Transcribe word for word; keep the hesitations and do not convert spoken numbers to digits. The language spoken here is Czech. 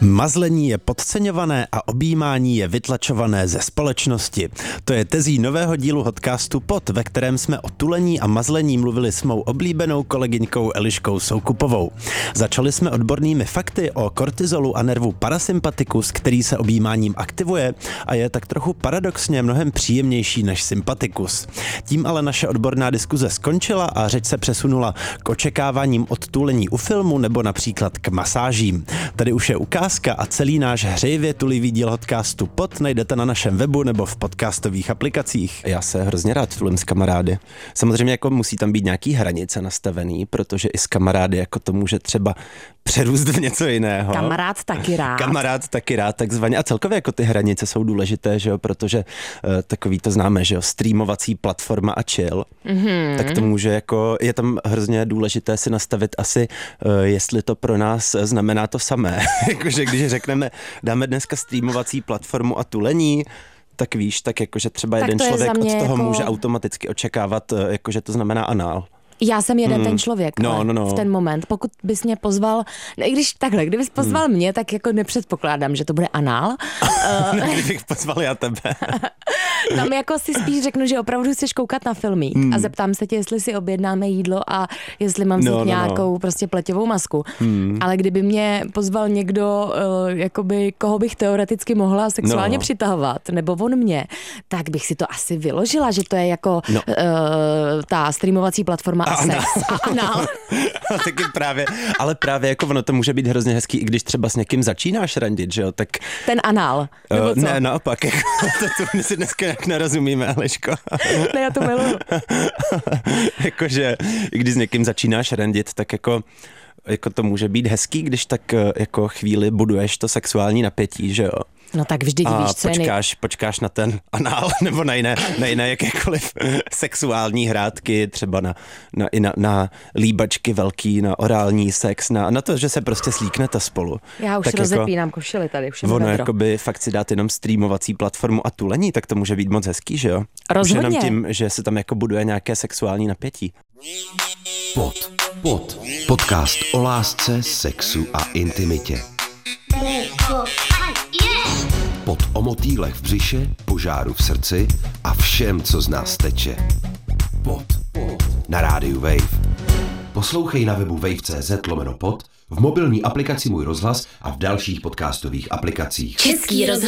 Mazlení je podceňované a objímání je vytlačované ze společnosti. To je tezí nového dílu Hodcastu Pod, ve kterém jsme o tulení a mazlení mluvili s mou oblíbenou kolegyňkou Eliškou Soukupovou. Začali jsme odbornými fakty o kortizolu a nervu parasympatikus, který se objímáním aktivuje a je tak trochu paradoxně mnohem příjemnější než sympatikus. Tím ale naše odborná diskuze skončila a řeč se přesunula k očekáváním od tulení u filmu nebo například k masážím. Tady už je ukázka a celý náš hřejivě tulivý díl Hodcastu Pod najdete na našem webu nebo v podcastových aplikacích. Já se hrozně rád tulím s kamarády. Samozřejmě jako musí tam být nějaký hranice nastavený, protože i s kamarády jako to může třeba přerůst v něco jiného. Kamarád taky rád. Kamarád taky rád, takzvaně. A celkově jako ty hranice jsou důležité, že jo, protože uh, takový to známe, že jo, streamovací platforma a chill. Mm-hmm. Tak to může jako, je tam hrozně důležité si nastavit asi, uh, jestli to pro nás znamená to samé. Jakože když řekneme, dáme dneska streamovací platformu a tulení, tak víš, tak jakože třeba tak jeden to člověk od toho jako... může automaticky očekávat, jakože to znamená anál. Já jsem jeden hmm. ten člověk, no, ale no, no. v ten moment, pokud bys mě pozval, no, i když takhle, kdybys pozval hmm. mě, tak jako nepředpokládám, že to bude anál. Ne, kdybych pozval já tebe. Tam jako si spíš řeknu, že opravdu chceš koukat na filmy hmm. a zeptám se tě, jestli si objednáme jídlo a jestli mám vzít no, no, nějakou no. prostě pleťovou masku. Hmm. Ale kdyby mě pozval někdo, uh, jakoby, koho bych teoreticky mohla sexuálně no. přitahovat, nebo on mě, tak bych si to asi vyložila, že to je jako no. uh, ta streamovací platforma a, a sex a anál. Taky právě, ale právě jako ono to může být hrozně hezký, i když třeba s někým začínáš randit, že jo, tak... Ten anál, nebo uh, co? Ne, naopak, jako, to, to si dneska jak nerozumíme, Eliško. Ne, já to miluju. Jakože, když s někým začínáš randit, tak jako jako to může být hezký, když tak jako chvíli buduješ to sexuální napětí, že jo. No tak vždyť a víš, co počkáš, je nej... počkáš na ten anál, nebo na jiné, na jiné jakékoliv sexuální hrátky, třeba na, na, i na, na líbačky velký, na orální sex, na, na to, že se prostě slíknete spolu. Já už tak rozepínám jako, košili tady, už je ono vedro. jakoby fakt si dát jenom streamovací platformu a tulení, tak to může být moc hezký, že jo? Rozhodně. Už jenom tím, že se tam jako buduje nějaké sexuální napětí. Pod, pod, podcast o lásce, sexu a intimitě. Pod o motýlech v břiše, požáru v srdci a všem, co z nás teče. Pod, pod. Na rádiu Wave. Poslouchej na webu wave tečka cé zet lomeno pod, v mobilní aplikaci Můj rozhlas a v dalších podcastových aplikacích. Český rozhlas.